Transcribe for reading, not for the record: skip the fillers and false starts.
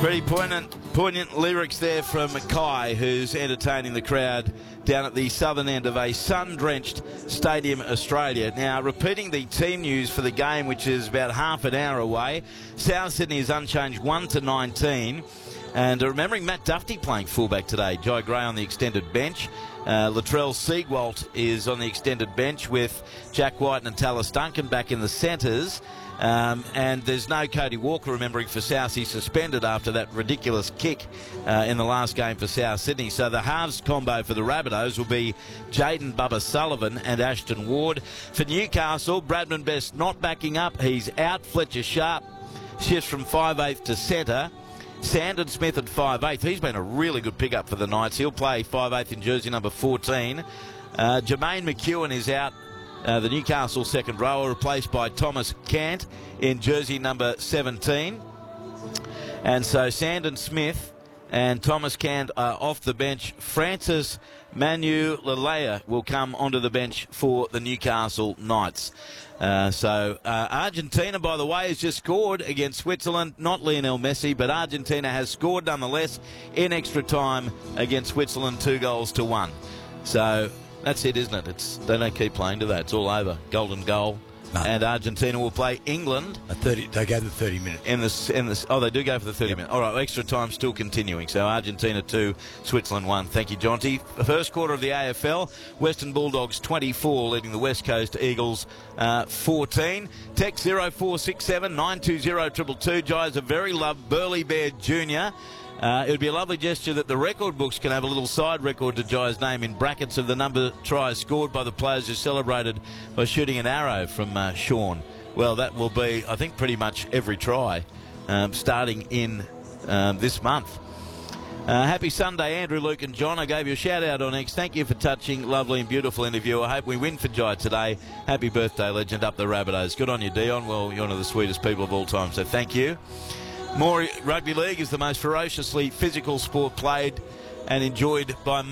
Pretty poignant lyrics there from Kai, who's entertaining the crowd down at the southern end of a sun-drenched Stadium Australia. Now, repeating the team news for the game, which is about half an hour away, South Sydney is unchanged 1-19. And remembering Matt Duffy playing fullback today, Jai Gray on the extended bench. Latrell Siegwalt is on the extended bench with Jack White and Tallis Duncan back in the centres. And there's no Cody Walker, remembering, for South. He's suspended after that ridiculous kick in the last game for South Sydney. So the halves combo for the Rabbitohs will be Jaden Bubba Sullivan and Ashton Ward. For Newcastle, Bradman Best not backing up. He's out. Fletcher Sharp shifts from 5/8 to centre. Sandon Smith at 5/8. He's been a really good pickup for the Knights. He'll play 5/8 in jersey number 14. Jermaine McEwen is out. The Newcastle second rower, replaced by Thomas Cant in jersey number 17. And so Sandon Smith and Thomas Cant are off the bench. Francis Manu Lalea will come onto the bench for the Newcastle Knights. Argentina, by the way, has just scored against Switzerland. Not Lionel Messi, but Argentina has scored nonetheless in extra time against Switzerland, 2-1. So that's it, isn't it? They don't keep playing, do they? It's all over. Golden goal. No. And Argentina will play England. They go to 30 minutes. They do go for the 30 Yep. minutes. All right, extra time still continuing. So Argentina 2, Switzerland 1. Thank you, Jonty. First quarter of the AFL, Western Bulldogs 24, leading the West Coast Eagles 14. Text 0467 920 222. Jai's a very loved Burleigh Bear Jr. It would be a lovely gesture that the record books can have a little side record to Jai's name in brackets of the number of tries scored by the players who celebrated by shooting an arrow from Sean. Well, that will be, I think, pretty much every try starting in this month. Happy Sunday, Andrew, Luke and John. I gave you a shout-out on X. Thank you for touching, lovely and beautiful interview. I hope we win for Jai today. Happy birthday, legend. Up the Rabbitohs. Good on you, Dion. Well, you're one of the sweetest people of all time, so thank you. More rugby league is the most ferociously physical sport played and enjoyed by